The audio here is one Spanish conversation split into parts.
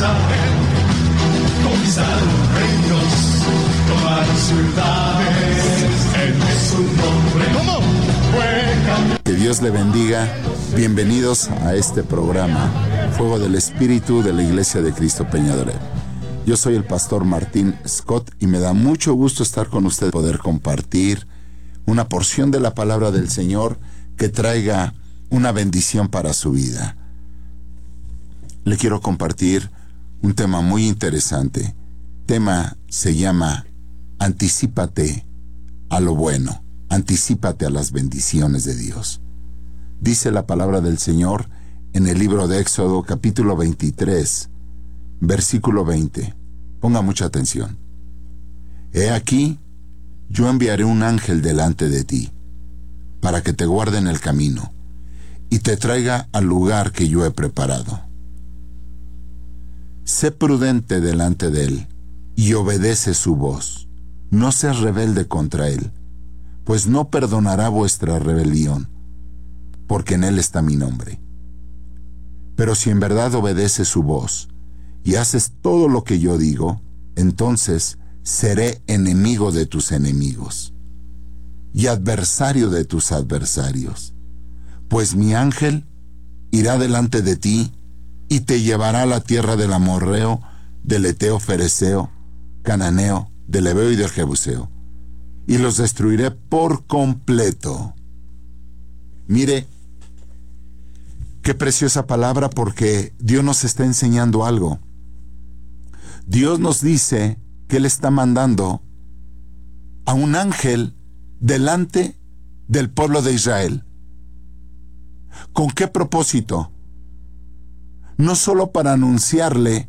Jerusalén, conquistaron reinos, tomaron ciudades, en su nombre. ¿Cómo? Que Dios le bendiga. Bienvenidos a este programa, Fuego del Espíritu de la Iglesia de Cristo Peñadero. Yo soy el pastor Martín Scott y me da mucho gusto estar con usted, poder compartir una porción de la palabra del Señor que traiga una bendición para su vida. Le quiero compartir un tema muy interesante. El tema se llama Anticípate a lo bueno, anticípate a las bendiciones de Dios. Dice la palabra del Señor en el libro de Éxodo, capítulo 23, versículo 20. Ponga mucha atención. He aquí, yo enviaré un ángel delante de ti, para que te guarde en el camino, y te traiga al lugar que yo he preparado. Sé prudente delante de él, y obedece su voz. No seas rebelde contra él, pues no perdonará vuestra rebelión, porque en él está mi nombre. Pero si en verdad obedeces su voz, y haces todo lo que yo digo, entonces seré enemigo de tus enemigos, y adversario de tus adversarios. Pues mi ángel irá delante de ti, y te llevará a la tierra del amorreo, del eteo fereceo, cananeo, del heveo y del jebuseo, y los destruiré por completo. Mire, qué preciosa palabra, porque Dios nos está enseñando algo. Dios nos dice que Él está mandando a un ángel delante del pueblo de Israel. ¿Con qué propósito? No solo para anunciarle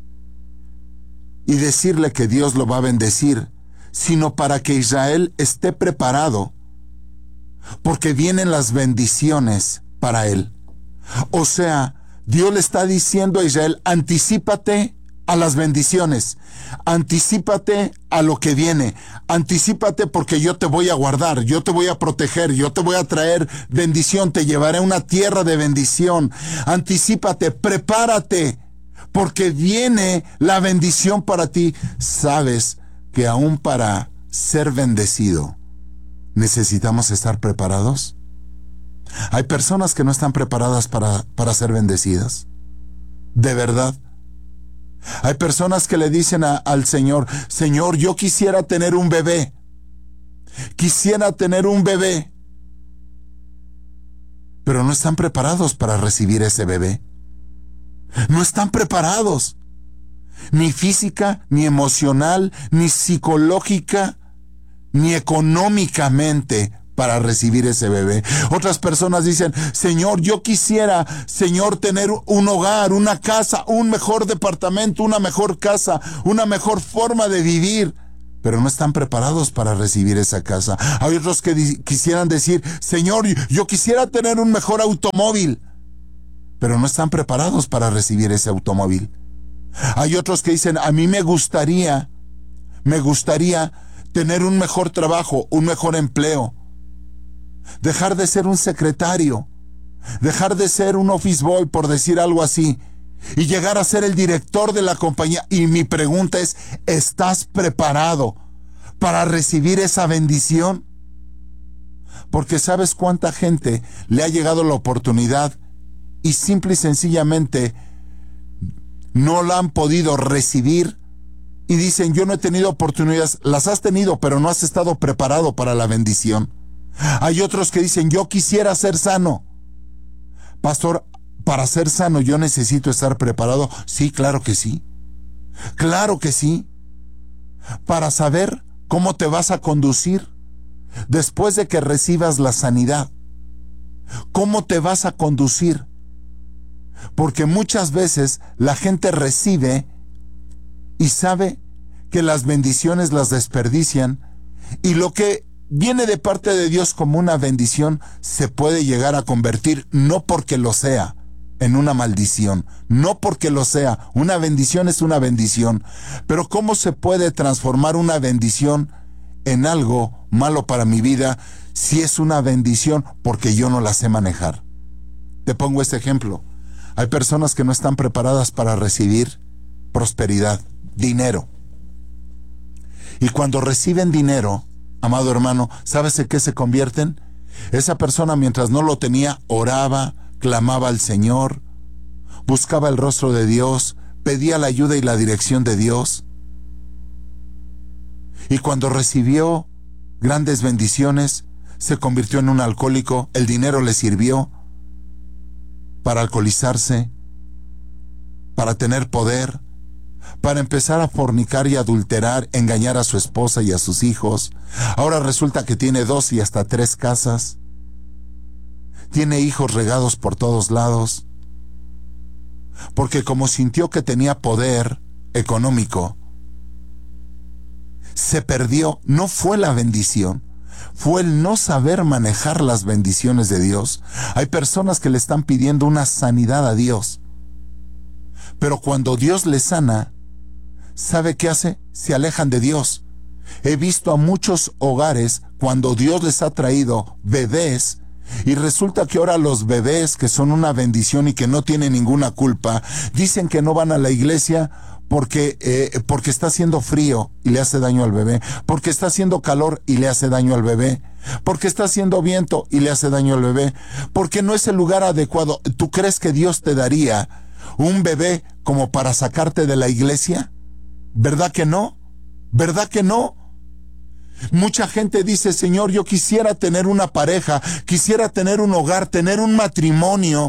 y decirle que Dios lo va a bendecir, sino para que Israel esté preparado, porque vienen las bendiciones para él. O sea, Dios le está diciendo a Israel: anticípate a las bendiciones, anticípate a lo que viene, anticípate porque yo te voy a guardar, yo te voy a proteger, yo te voy a traer bendición, te llevaré a una tierra de bendición. Anticípate, prepárate, porque viene la bendición para ti. ¿Sabes que aún para ser bendecido necesitamos estar preparados? Hay personas que no están preparadas para ser bendecidas. De verdad. Hay personas que le dicen al Señor: Señor, yo quisiera tener un bebé. Quisiera tener un bebé. Pero no están preparados para recibir ese bebé. No están preparados. Ni física, ni emocional, ni psicológica, ni económicamente para recibir ese bebé. Otras personas dicen: Señor, yo quisiera, Señor, tener un hogar, una casa, un mejor departamento, una mejor casa, una mejor forma de vivir. Pero no están preparados para recibir esa casa. Hay otros que quisieran decir: Señor, yo quisiera tener un mejor automóvil. Pero no están preparados para recibir ese automóvil. Hay otros que dicen: a mí me gustaría tener un mejor trabajo, un mejor empleo. Dejar de ser un secretario, dejar de ser un office boy, por decir algo así, y llegar a ser el director de la compañía. Y mi pregunta es: ¿estás preparado para recibir esa bendición? Porque ¿sabes cuánta gente le ha llegado la oportunidad y simple y sencillamente no la han podido recibir? Y dicen: yo no he tenido oportunidades. Las has tenido, pero no has estado preparado para la bendición. Hay otros que dicen: yo quisiera ser sano. Pastor, para ser sano yo necesito estar preparado. Sí, claro que sí. Claro que sí. Para saber cómo te vas a conducir después de que recibas la sanidad. ¿Cómo te vas a conducir? Porque muchas veces la gente recibe y sabe que las bendiciones las desperdician, y lo que viene de parte de Dios como una bendición se puede llegar a convertir, no porque lo sea, en una maldición. No porque lo sea. Una bendición es una bendición. Pero ¿cómo se puede transformar una bendición en algo malo para mi vida si es una bendición porque yo no la sé manejar? Te pongo este ejemplo. Hay personas que no están preparadas para recibir prosperidad, dinero. Y cuando reciben dinero, amado hermano, ¿sabes en qué se convierten? Esa persona, mientras no lo tenía, oraba, clamaba al Señor, buscaba el rostro de Dios, pedía la ayuda y la dirección de Dios. Y cuando recibió grandes bendiciones, se convirtió en un alcohólico. El dinero le sirvió para alcoholizarse, para tener poder, para empezar a fornicar y adulterar, engañar a su esposa y a sus hijos. Ahora resulta que tiene 2 y hasta 3 casas. Tiene hijos regados por todos lados. Porque como sintió que tenía poder económico, se perdió. No fue la bendición, fue el no saber manejar las bendiciones de Dios. Hay personas que le están pidiendo una sanidad a Dios, pero cuando Dios les sana, ¿sabe qué hace? Se alejan de Dios. He visto a muchos hogares cuando Dios les ha traído bebés, y resulta que ahora los bebés, que son una bendición y que no tienen ninguna culpa, dicen que no van a la iglesia porque está haciendo frío y le hace daño al bebé, porque está haciendo calor y le hace daño al bebé, porque está haciendo viento y le hace daño al bebé, porque no es el lugar adecuado. ¿Tú crees que Dios te daría un bebé como para sacarte de la iglesia? ¿Verdad que no? ¿Verdad que no? Mucha gente dice: Señor, yo quisiera tener una pareja, quisiera tener un hogar, tener un matrimonio,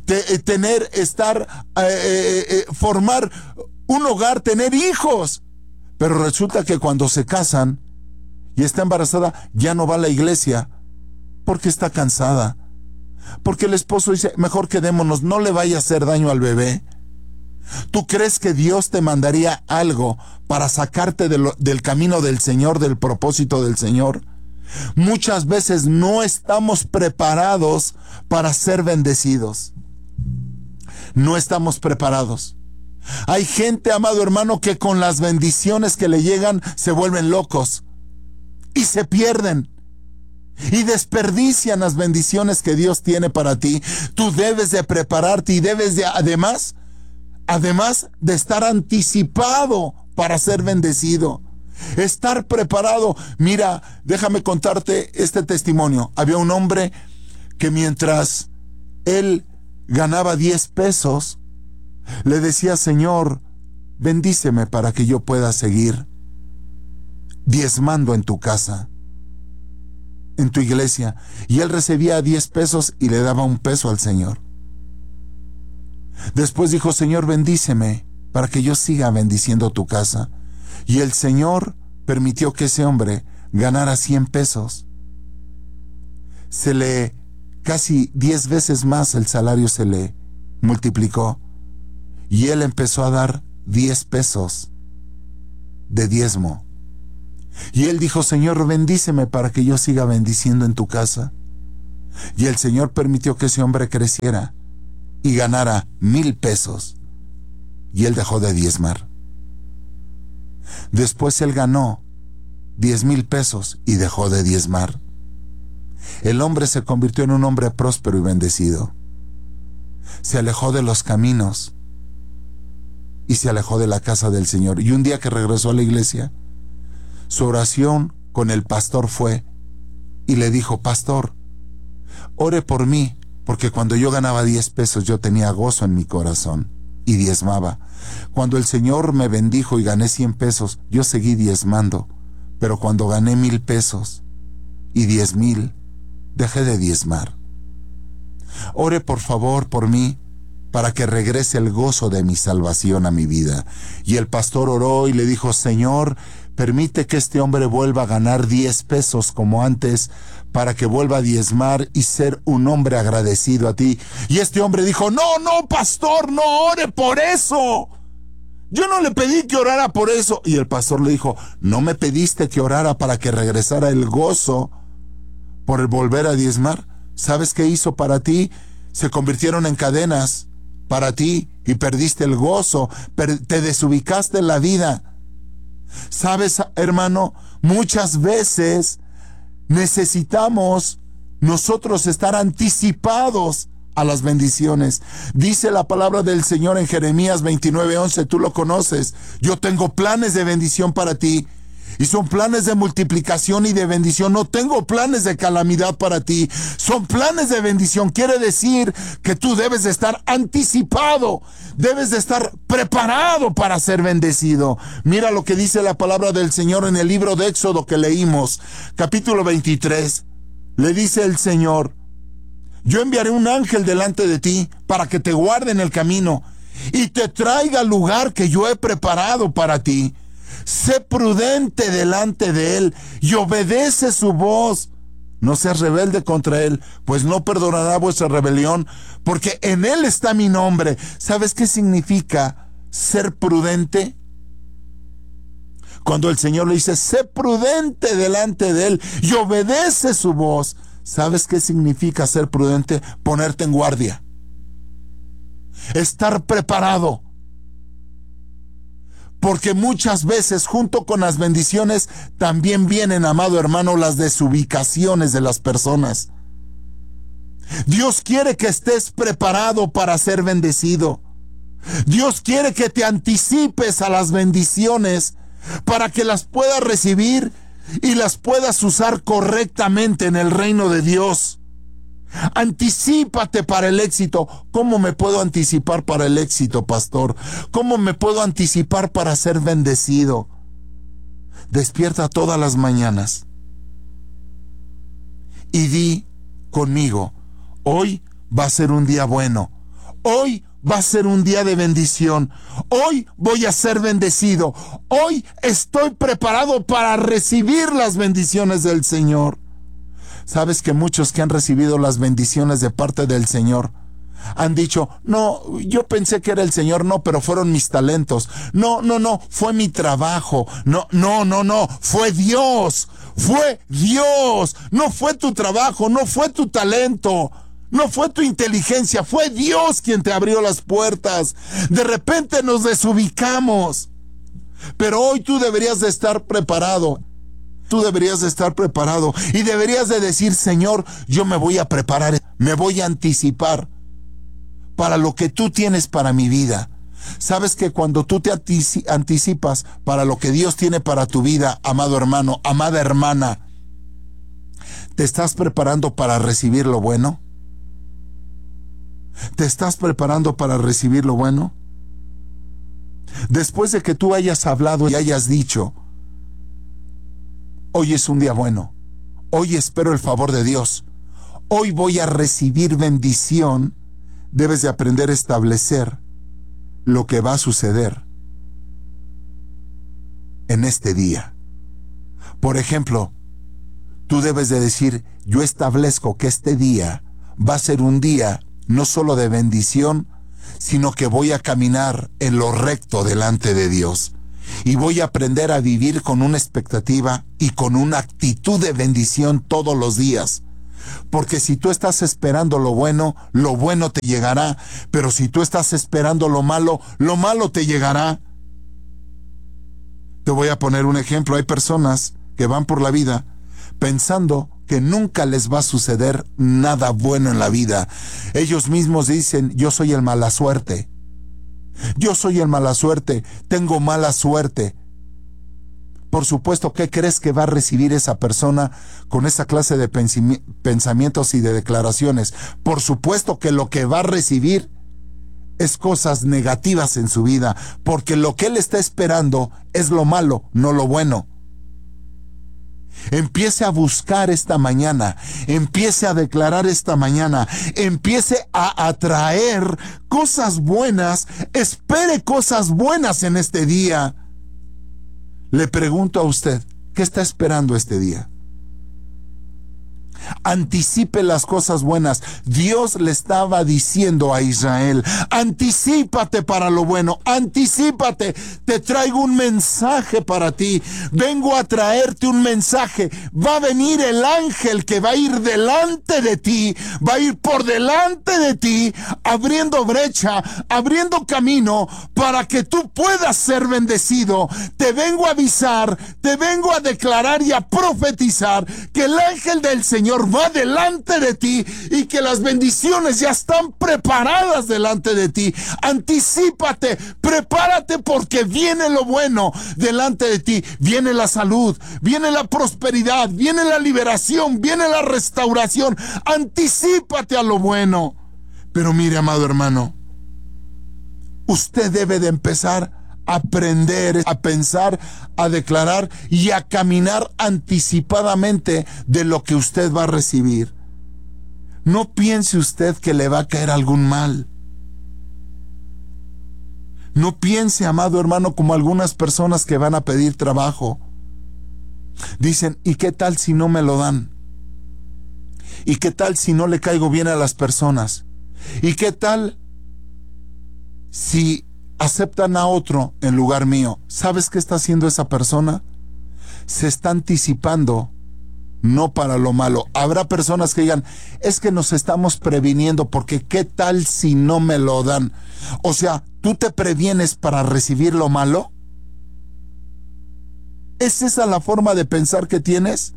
formar un hogar, tener hijos. Pero resulta que cuando se casan y está embarazada, ya no va a la iglesia porque está cansada. Porque el esposo dice: mejor quedémonos, no le vaya a hacer daño al bebé. ¿Tú crees que Dios te mandaría algo para sacarte del camino del Señor, del propósito del Señor? Muchas veces no estamos preparados para ser bendecidos. No estamos preparados. Hay gente, amado hermano, que con las bendiciones que le llegan se vuelven locos y se pierden y desperdician las bendiciones que Dios tiene para ti. Tú debes de prepararte y debes de, además de estar anticipado para ser bendecido, estar preparado. Mira, déjame contarte este testimonio. Había un hombre que mientras él ganaba 10 pesos, le decía: Señor, bendíceme para que yo pueda seguir diezmando en tu casa, en tu iglesia. Y él recibía 10 pesos y le daba 1 peso al Señor. Después dijo: Señor, bendíceme para que yo siga bendiciendo tu casa. Y el Señor permitió que ese hombre ganara 100 pesos. Casi 10 veces más el salario se le multiplicó. Y él empezó a dar 10 pesos de diezmo. Y él dijo: Señor, bendíceme para que yo siga bendiciendo en tu casa. Y el Señor permitió que ese hombre creciera y ganara 1,000 pesos. Y él dejó de diezmar. Después él ganó 10,000 pesos y dejó de diezmar. El hombre se convirtió en un hombre próspero y bendecido. Se alejó de los caminos y se alejó de la casa del Señor. Y un día que regresó a la iglesia, su oración con el pastor fue y le dijo: Pastor, ore por mí, porque cuando yo ganaba 10 pesos yo tenía gozo en mi corazón y diezmaba. Cuando el Señor me bendijo y gané 100 pesos, yo seguí diezmando. Pero cuando gané 1,000 pesos y 10,000, dejé de diezmar. Ore por favor por mí, para que regrese el gozo de mi salvación a mi vida. Y el pastor oró y le dijo: Señor, permite que este hombre vuelva a ganar 10 pesos como antes, para que vuelva a diezmar y ser un hombre agradecido a ti. Y este hombre dijo: no, pastor, no ore por eso. Yo no le pedí que orara por eso. Y el pastor le dijo: ¿no me pediste que orara para que regresara el gozo por el volver a diezmar? ¿Sabes qué hizo para ti? Se convirtieron en cadenas para ti y perdiste el gozo, te desubicaste en la vida. ¿Sabes, hermano? Muchas veces necesitamos nosotros estar anticipados a las bendiciones. Dice la palabra del Señor en Jeremías 29:11, tú lo conoces. Yo tengo planes de bendición para ti. Y son planes de multiplicación y de bendición. No tengo planes de calamidad para ti. Son planes de bendición. Quiere decir que tú debes de estar anticipado. Debes de estar preparado para ser bendecido. Mira lo que dice la palabra del Señor en el libro de Éxodo que leímos. Capítulo 23. Le dice el Señor: yo enviaré un ángel delante de ti para que te guarde en el camino y te traiga al lugar que yo he preparado para ti. Sé prudente delante de él y obedece su voz. No seas rebelde contra él, pues no perdonará vuestra rebelión, porque en él está mi nombre. ¿Sabes qué significa ser prudente? Cuando el Señor le dice, sé prudente delante de él y obedece su voz. ¿Sabes qué significa ser prudente? Ponerte en guardia. Estar preparado. Porque muchas veces junto con las bendiciones también vienen, amado hermano, las desubicaciones de las personas. Dios quiere que estés preparado para ser bendecido. Dios quiere que te anticipes a las bendiciones para que las puedas recibir y las puedas usar correctamente en el reino de Dios. Anticípate para el éxito. ¿Cómo me puedo anticipar para el éxito, pastor? ¿Cómo me puedo anticipar para ser bendecido? Despierta todas las mañanas y di conmigo: hoy va a ser un día bueno. Hoy va a ser un día de bendición. Hoy voy a ser bendecido. Hoy estoy preparado para recibir las bendiciones del Señor. Sabes que muchos que han recibido las bendiciones de parte del Señor han dicho: no, yo pensé que era el Señor, no, pero fueron mis talentos. No, fue mi trabajo. No, fue Dios. Fue Dios. No fue tu trabajo, no fue tu talento. No fue tu inteligencia, fue Dios quien te abrió las puertas. De repente nos desubicamos. Pero hoy tú deberías de estar preparado. Tú deberías de estar preparado y deberías de decir: Señor, yo me voy a preparar, me voy a anticipar para lo que tú tienes para mi vida. Sabes que cuando tú te anticipas para lo que Dios tiene para tu vida, amado hermano, amada hermana, ¿te estás preparando para recibir lo bueno? ¿Te estás preparando para recibir lo bueno? Después de que tú hayas hablado y hayas dicho: hoy es un día bueno, hoy espero el favor de Dios, hoy voy a recibir bendición, debes de aprender a establecer lo que va a suceder en este día. Por ejemplo, tú debes de decir: yo establezco que este día va a ser un día no solo de bendición, sino que voy a caminar en lo recto delante de Dios. Y voy a aprender a vivir con una expectativa y con una actitud de bendición todos los días. Porque si tú estás esperando lo bueno te llegará. Pero si tú estás esperando lo malo te llegará. Te voy a poner un ejemplo. Hay personas que van por la vida pensando que nunca les va a suceder nada bueno en la vida. Ellos mismos dicen: yo soy el mala suerte. Yo soy el mala suerte, tengo mala suerte. Por supuesto, ¿qué crees que va a recibir esa persona con esa clase de pensamientos y de declaraciones? Por supuesto que lo que va a recibir es cosas negativas en su vida, porque lo que él está esperando es lo malo, no lo bueno. Empiece a buscar esta mañana, empiece a declarar esta mañana, empiece a atraer cosas buenas, espere cosas buenas en este día. Le pregunto a usted, ¿qué está esperando este día? Anticipe las cosas buenas. Dios le estaba diciendo a Israel: anticípate para lo bueno, anticípate. Te traigo un mensaje para ti. Vengo a traerte un mensaje. Va a venir el ángel que va a ir delante de ti, va a ir por delante de ti, abriendo brecha, abriendo camino para que tú puedas ser bendecido. Te vengo a avisar, te vengo a declarar y a profetizar que el ángel del Señor Señor va delante de ti y que las bendiciones ya están preparadas delante de ti. Anticípate, prepárate porque viene lo bueno delante de ti. Viene la salud, viene la prosperidad, viene la liberación, viene la restauración. Anticípate a lo bueno. Pero mire, amado hermano, usted debe de empezar a aprender, a pensar, a declarar y a caminar anticipadamente de lo que usted va a recibir. No piense usted que le va a caer algún mal. No piense, amado hermano, como algunas personas que van a pedir trabajo. Dicen, ¿y qué tal si no me lo dan? ¿Y qué tal si no le caigo bien a las personas? ¿Y qué tal si aceptan a otro en lugar mío? ¿Sabes qué está haciendo esa persona? Se está anticipando, no para lo malo. Habrá personas que digan, es que nos estamos previniendo porque ¿qué tal si no me lo dan? O sea, ¿tú te previenes para recibir lo malo? ¿Es esa la forma de pensar que tienes?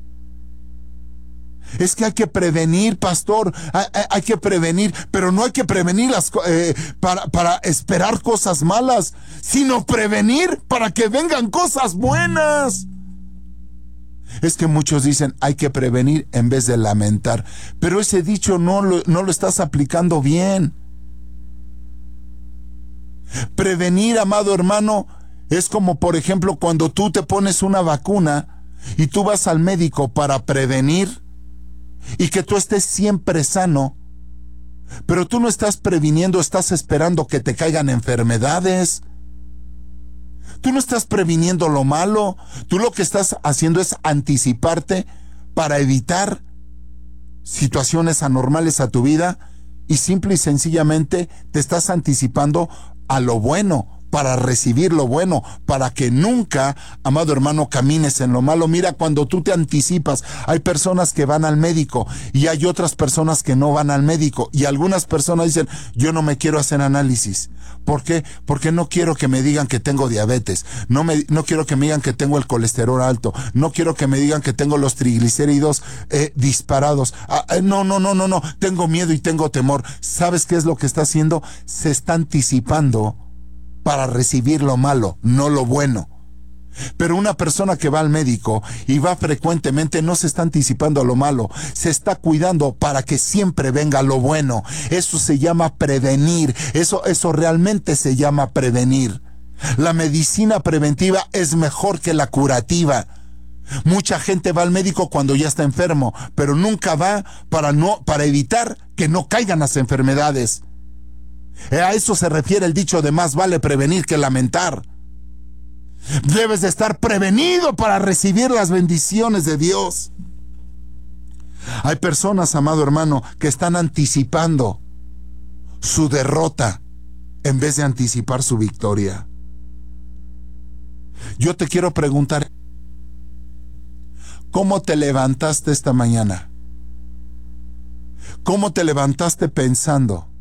Es que hay que prevenir, pastor, hay que prevenir, pero no hay que prevenir para esperar cosas malas, sino prevenir para que vengan cosas buenas. Es que muchos dicen, hay que prevenir en vez de lamentar, pero ese dicho no lo estás aplicando bien. Prevenir, amado hermano, es como, por ejemplo, cuando tú te pones una vacuna y tú vas al médico para prevenir y que tú estés siempre sano, pero tú no estás previniendo, estás esperando que te caigan enfermedades. Tú no estás previniendo lo malo, tú lo que estás haciendo es anticiparte para evitar situaciones anormales a tu vida y simple y sencillamente te estás anticipando a lo bueno, para recibir lo bueno, para que nunca, amado hermano, camines en lo malo. Mira, cuando tú te anticipas, hay personas que van al médico y hay otras personas que no van al médico, y algunas personas dicen, yo no me quiero hacer análisis. ¿Por qué? Porque no quiero que me digan que tengo diabetes, no quiero que me digan que tengo el colesterol alto, no quiero que me digan que tengo los triglicéridos disparados. No, tengo miedo y tengo temor. ¿Sabes qué es lo que está haciendo? Se está anticipando para recibir lo malo, no lo bueno. Pero una persona que va al médico y va frecuentemente no se está anticipando a lo malo, se está cuidando para que siempre venga lo bueno. Eso se llama prevenir, eso realmente se llama prevenir. La medicina preventiva es mejor que la curativa. Mucha gente va al médico cuando ya está enfermo, pero nunca va para evitar que no caigan las enfermedades. A eso se refiere el dicho de más vale prevenir que lamentar. Debes de estar prevenido para recibir las bendiciones de Dios. Hay personas, amado hermano, que están anticipando su derrota en vez de anticipar su victoria. Yo te quiero preguntar, ¿cómo te levantaste esta mañana? ¿Cómo te levantaste pensando